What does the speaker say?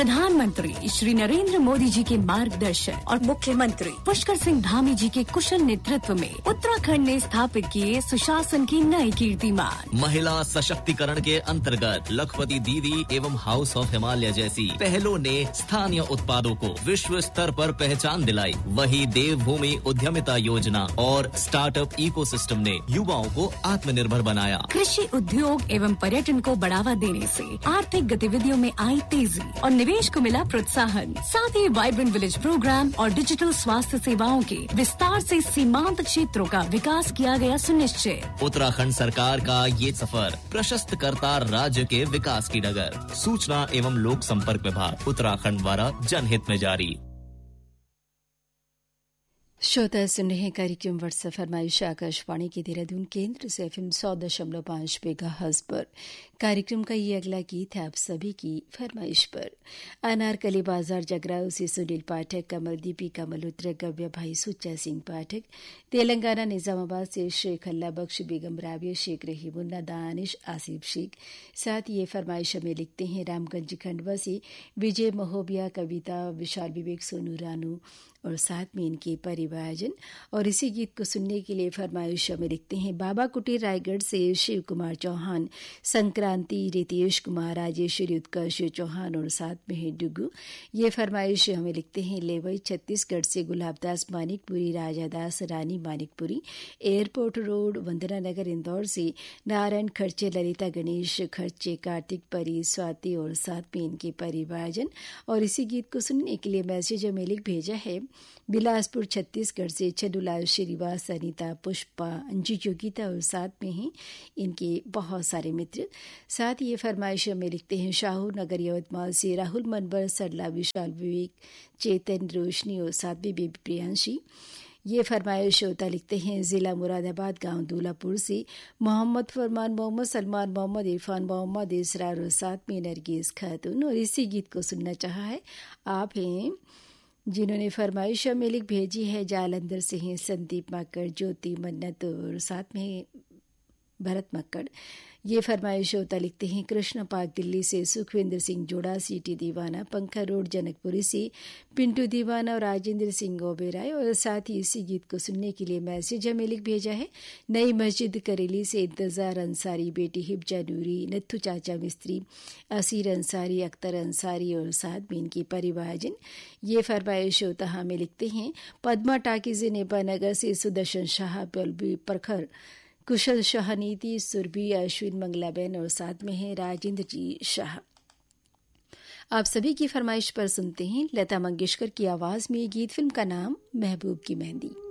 प्रधानमंत्री श्री नरेंद्र मोदी जी के मार्गदर्शन और मुख्यमंत्री पुष्कर सिंह धामी जी के कुशल नेतृत्व में उत्तराखंड ने स्थापित किए सुशासन की नई कीर्तिमान। महिला सशक्तिकरण के अंतर्गत लखपति दीदी एवं हाउस ऑफ हिमालय जैसी पहलों ने स्थानीय उत्पादों को विश्व स्तर पर पहचान दिलाई। वहीं देवभूमि उद्यमिता योजना और स्टार्टअप इकोसिस्टम ने युवाओं को आत्मनिर्भर बनाया। कृषि उद्योग एवं पर्यटन को बढ़ावा देने से आर्थिक गतिविधियों में आई तेजी और निवेश को मिला प्रोत्साहन। साथ ही वाइब्रेंट विलेज प्रोग्राम और डिजिटल स्वास्थ्य सेवाओं के विस्तार से सीमांत क्षेत्रों का विकास किया गया सुनिश्चित। उत्तराखंड सरकार का ये सफर प्रशस्त करता राज्य के विकास की डगर। सूचना एवं लोक संपर्क विभाग उत्तराखंड द्वारा जनहित में जारी। श्रोता सुन रहे हैं कार्यक्रम व्हाट्सएप फरमाइश आकाशवाणी के देहरादून केंद्र से FM 100.5 मेगाहर्ट्ज पर। कार्यक्रम का ये अगला गीत है आप सभी की फरमाइश पर। अनारकली बाजार जगराव से सुनील पाठक, कमलदीपी मल्होत्रा, गव्या भाई सुच्चा सिंह पाठक, तेलंगाना निजामाबाद से शेख अल्लाह बख्श, बेगम राबिया शेख, रहीमुन्ना, दानिश, आसिफ शेख। साथ ये फरमाइश हमें लिखते हैं रामगंज खंडवा से विजय महोबिया, कविता, विशाल विवेक, सोनू रानू और साथ में इनके परिवारजन। और इसी गीत को सुनने के लिए फरमाइश हमें लिखते हैं बाबा कुटीर रायगढ़ से शिव कुमार चौहान, संक्रांति, रितेश कुमार, राजेश्वरी, उत्कर्ष चौहान और साथ में है डुगू। ये फरमाइश हमें लिखते हैं लेवई छत्तीसगढ़ से गुलाबदास मानिकपुरी, राजादास, रानी मानिकपुरी, एयरपोर्ट रोड, वंदना नगर इंदौर से नारायण खर्चे, ललिता गणेश खर्चे, कार्तिक परी, स्वाति और साथ में इनके परिवारजन। और इसी गीत को सुनने के लिए मैसेज हमें लिख भेजा है बिलासपुर छत्तीसगढ़ से छदुलाल श्रीवास, अनीता, पुष्पा, अंजू योगिता और साथ में ही इनके बहुत सारे मित्र। साथ ही ये फरमाइश में लिखते हैं शाहू नगर यवतमाल से राहुल मनबर, सरला, विशाल विवेक, चेतन, रोशनी और साथ में बेबी प्रियांशी। ये फरमाइश होता लिखते हैं जिला मुरादाबाद, गांव दूलापुर से मोहम्मद फरमान, मोहम्मद सलमान, मोहम्मद इरफान, मोहम्मद इसरार और साथ में नरगिस खातून। और इसी गीत को सुनना चाहा है आप हैं जिन्होंने फरमाइश में लिख भेजी है जालंधर से हैं संदीप मक्कड़, ज्योति, मन्नत और साथ में भरत मक्कड़। ये फरमाइश होता लिखते हैं कृष्ण पार्क दिल्ली से सुखविंदर सिंह जोड़ा, सीटी दीवाना, पंखा रोड जनकपुरी से पिंटू दीवाना और राजेंद्र सिंह ओबेराय। और साथ ही इसी गीत को सुनने के लिए मैसेज हमें लिख भेजा है नई मस्जिद करेली से इंतजार अंसारी, बेटी हिब्जा नूरी, नत्थु चाचा मिस्त्री, असीर अंसारी, अख्तर अंसारी और साथ में इनकी परिवारजन। ये फरमाइश होता हमें लिखते हैं पद्मा टाकीज नेपा नगर से सुदर्शन शाह, पलबी प्रखर, कुशल शाहनीति, सुरभि, अश्विन, मंगलाबेन और साथ में है राजेंद्र जी शाह। आप सभी की फरमाइश पर सुनते हैं लता मंगेशकर की आवाज में गीत। फिल्म का नाम महबूब की मेहंदी।